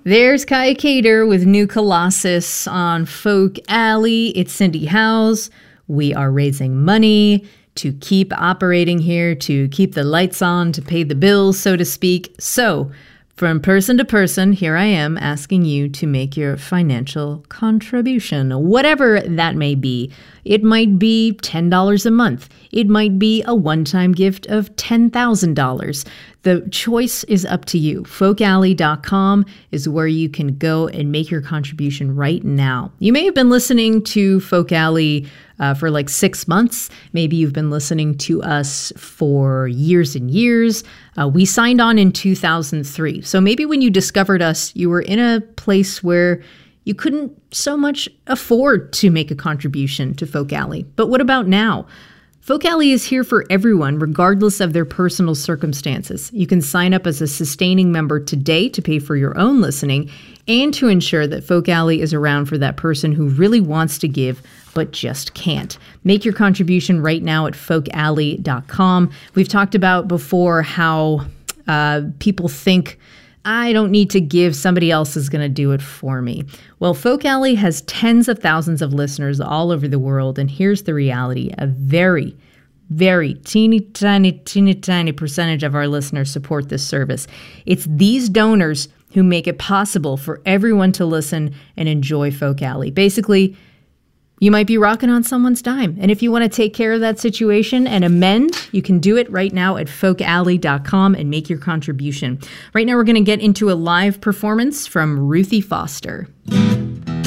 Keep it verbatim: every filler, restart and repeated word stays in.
There's Kaya Cater with New Colossus on Folk Alley. It's Cindy Howes. We are raising money to keep operating here, to keep the lights on, to pay the bills, so to speak. So, from person to person, here I am asking you to make your financial contribution, whatever that may be. It might be ten dollars a month. It might be a one-time gift of ten thousand dollars. The choice is up to you. folk alley dot com is where you can go and make your contribution right now. You may have been listening to Folk Alley uh, for like six months. Maybe you've been listening to us for years and years. Uh, we signed on in two thousand three. So maybe when you discovered us, you were in a place where you couldn't so much afford to make a contribution to Folk Alley. But what about now? Folk Alley is here for everyone, regardless of their personal circumstances. You can sign up as a sustaining member today to pay for your own listening and to ensure that Folk Alley is around for that person who really wants to give but just can't. Make your contribution right now at folk alley dot com. We've talked about before how uh, people think, I don't need to give, somebody else is going to do it for me. Well, Folk Alley has tens of thousands of listeners all over the world, and here's the reality. A very, very teeny, tiny, teeny, tiny percentage of our listeners support this service. It's these donors who make it possible for everyone to listen and enjoy Folk Alley. Basically, you might be rocking on someone's dime. And if you want to take care of that situation and amend, you can do it right now at folk alley dot com and make your contribution. Right now, we're going to get into a live performance from Ruthie Foster.